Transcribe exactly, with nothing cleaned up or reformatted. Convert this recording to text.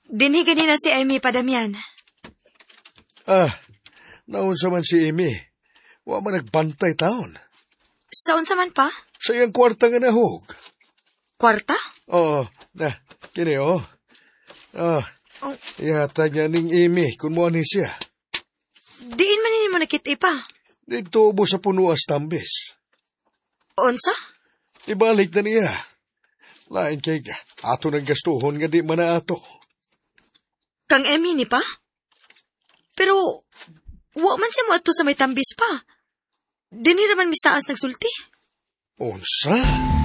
Dinhi ganina si Amy Padamian. Ah, naunsa man si Amy. Wa man nagbantay taon. Saon sa man pa? Sa iyang kwarta nga nahog. Kwarta? Oo, na, kini oh. Ah, Oh, ihatag niya ning Amy kung mo ani siya. diin man nini mo nakit pa. Dito ubo sa puno as tambis. Unsa? Ibalik na niya. Lain kay ka, ato naggastuhon nga di man na ato. Kang Amy ni pa? Pero, wa man siya mo ato sa may tambis pa. Dinhi raman mistaas nagsulti. Unsa?